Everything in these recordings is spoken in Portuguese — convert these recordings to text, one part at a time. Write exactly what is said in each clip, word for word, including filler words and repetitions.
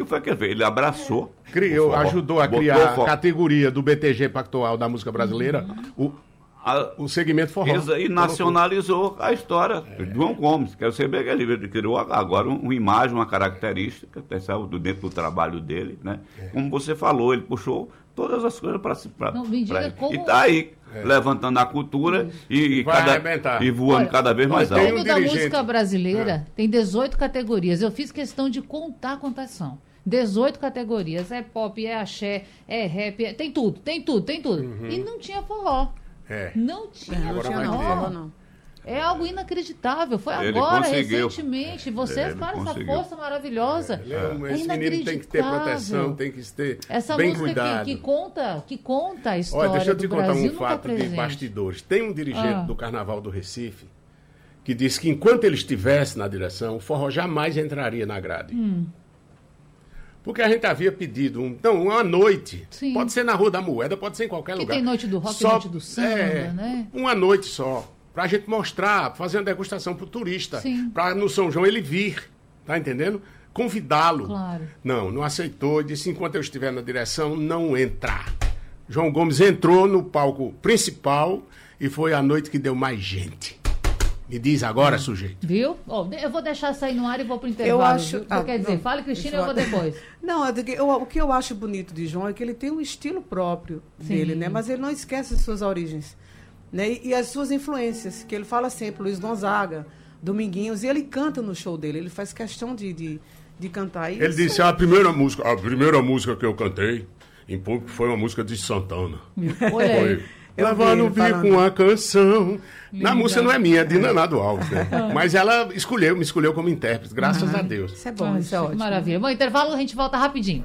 foi que ele fez? Ele abraçou. Criou, forró, ajudou a botou criar a forró. categoria do B T G Pactual da música brasileira, o, A- o segmento forró. Exa- E nacionalizou a história de João Gomes. Quero saber que ele criou agora um- uma imagem, uma característica, que saiu do- dentro do trabalho dele, né? Como você falou, ele puxou todas as coisas para Não, me diga ele. como- E está aí, levantando a cultura e, Vai cada- arrebentar. e voando Olha, cada vez mais tem alto. um O prêmio da dirigente. música brasileira tem dezoito categorias. Eu fiz questão de contar quantas são. dezoito categorias. É pop, é axé, é rap, é- tem tudo, tem tudo, tem tudo. E não tinha forró. É. Não tinha Agora Não tinha vai não, ter. forró não. É algo inacreditável. Foi Ele agora, conseguiu. recentemente. Vocês, Ele cara, essa conseguiu. força maravilhosa. Ele é um- É esse menino tem que ter inacreditável. proteção, tem que ter Essa bem música cuidado. que, que conta, que conta a história Olha, deixa eu te do contar Brasil um nunca fato de presente. bastidores. Tem um dirigente Ah. do Carnaval do Recife que disse que enquanto ele estivesse na direção, o forró jamais entraria na grade. Hum. Porque a gente havia pedido, um, então, uma noite. Sim. Pode ser na Rua da Moeda, pode ser em qualquer Que lugar. tem noite do rock, Só- noite do samba, é, né? Uma noite só. Pra gente mostrar, fazer uma degustação pro turista. Sim. Pra no São João ele vir. Tá entendendo? Convidá-lo. Claro. Não, não aceitou. Disse, enquanto eu estiver na direção, não entrar. João Gomes entrou no palco principal e foi a noite que deu mais gente. Me diz agora, sujeito. Viu? Ó, de- eu vou deixar sair no ar e vou pro intervalo. Eu acho. viu? ah, Quer dizer, não, fale, Cristina, deixa eu vou depois. Não, é do que eu- o que eu acho bonito de João é que ele tem um estilo próprio Sim. dele, né? Mas ele não esquece as suas origens, né? E, e as suas influências, que ele fala sempre, Luiz Gonzaga, Dominguinhos, e ele canta no show dele, ele faz questão de, de, de cantar. E Ele isso disse, a primeira música, a primeira música que eu cantei em público foi uma música de Santana. Olha aí. Foi. Eu Levando vi o ele bico falando. uma canção. Na Linda. música não é minha, é de Nanado Alves, né? Mas ela escolheu, me escolheu como intérprete, graças a Deus. Isso é bom, Ai, isso é ótimo. Maravilha. Bom, intervalo, a gente volta rapidinho.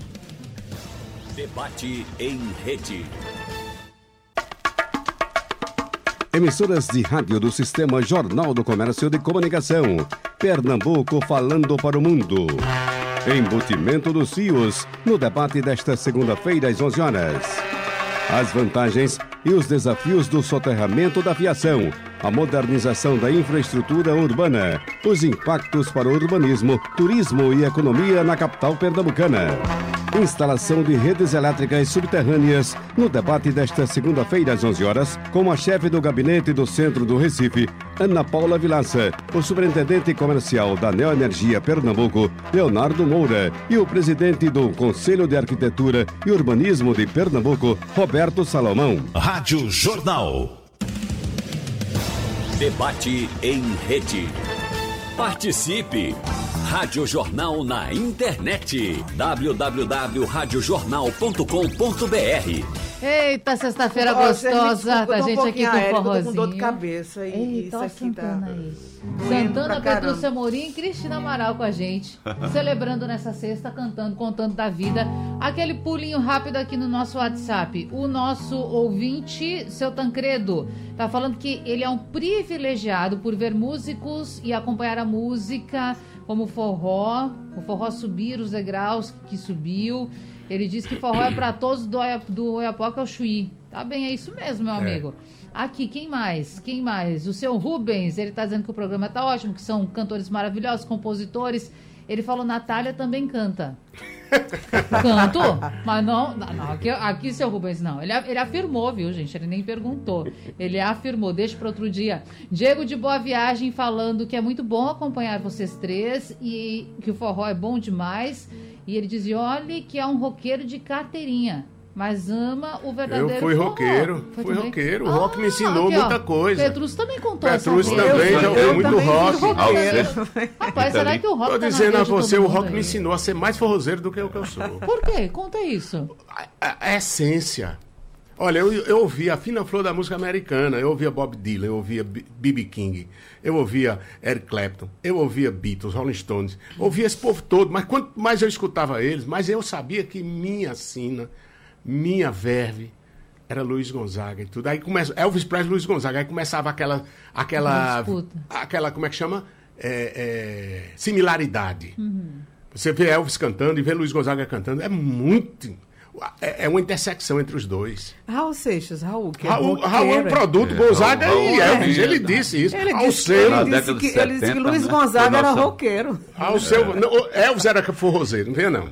Debate em rede. Emissoras de rádio do Sistema Jornal do Comércio de Comunicação. Pernambuco falando para o mundo. Embutimento dos Fios, no debate desta segunda-feira às onze horas. As vantagens e os desafios do soterramento da fiação, a modernização da infraestrutura urbana, os impactos para o urbanismo, turismo e economia na capital pernambucana. Instalação de redes elétricas subterrâneas no debate desta segunda-feira às onze horas, com a chefe do gabinete do Centro do Recife, Ana Paula Vilaça, o superintendente comercial da Neoenergia Pernambuco, Leonardo Moura, e o presidente do Conselho de Arquitetura e Urbanismo de Pernambuco, Roberto Salomão. Rádio Jornal. Debate em rede. Participe! Rádio Jornal na internet. w w w ponto rádio jornal ponto com ponto b r. Eita, sexta-feira Ó, gente, gostosa desculpa, da eu tô um gente aqui pouquinho com aérea, eu tô forrozinho. com dor de cabeça e Eita, isso ó, aqui Santana tá... aí. doendo Santana, pra caramba. Petrúcia Amorim e Cristina Amaral com a gente. Celebrando nessa sexta, cantando, contando da vida. Aquele pulinho rápido aqui no nosso WhatsApp. O nosso ouvinte, seu Tancredo, tá falando que ele é um privilegiado por ver músicos e acompanhar a música como o forró, o forró subir os degraus que subiu. Ele diz que forró é pra todos do, Oia- do Oiapoque ao Chuí. Tá bem, é isso mesmo, meu amigo. Aqui, quem mais? Quem mais? O seu Rubens, ele tá dizendo que o programa tá ótimo, que são cantores maravilhosos, compositores. Ele falou, Natália também canta. Canto? Mas não, não, não, aqui, aqui, seu Rubens, não. Ele, ele afirmou, viu, gente? Ele nem perguntou. Ele afirmou, deixa para outro dia. Diego de Boa Viagem falando que é muito bom acompanhar vocês três e que o forró é bom demais. E ele dizia, olha que é um roqueiro de carteirinha. Mas ama o verdadeiro Eu fui forró. roqueiro, Foi fui também? roqueiro. O rock me ensinou aqui, ó, muita coisa. Petrus também contou Petrus essa também, vez. já ouvi Eu muito também fui rock. roqueiro. Rapaz, será que o rock Tô tá na dizendo a veia de todo você, o mundo rock aí? me ensinou a ser mais forrozeiro do que o que eu sou. Por quê? Conta isso. A, a- a essência. Olha, eu, eu ouvia a fina flor da música americana, eu ouvia Bob Dylan, eu ouvia B B King, eu ouvia Eric Clapton, eu ouvia Beatles, Rolling Stones, ouvia esse povo todo, mas quanto mais eu escutava eles, mais eu sabia que minha sina, minha verve, era Luiz Gonzaga e tudo. Aí começa, Elvis Presley, Luiz Gonzaga, aí começava aquela, aquela, Disputa. aquela, como é que chama? É, é, similaridade. Você vê Elvis cantando e vê Luiz Gonzaga cantando, é muito... É é uma intersecção entre os dois. Raul Seixas, Raul, que é Raul, Raul é um roqueiro. produto, É, Gonzaga Raul- e Raul Elvis, é, ele né? disse isso. Ele Ao disse, seu, Na ele disse década que, de ele disse que setenta, Luiz né? Gonzaga Foi era nossa- roqueiro. ao seu, não, Elvis era forrozeiro, não vê não.